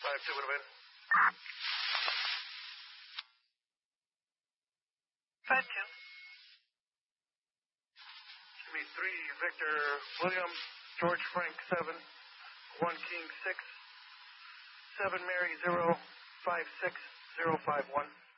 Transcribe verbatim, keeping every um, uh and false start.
five two, what about? five two. Give me three Victor William, George Frank seven, one King six, seven Mary zero, five six zero five one.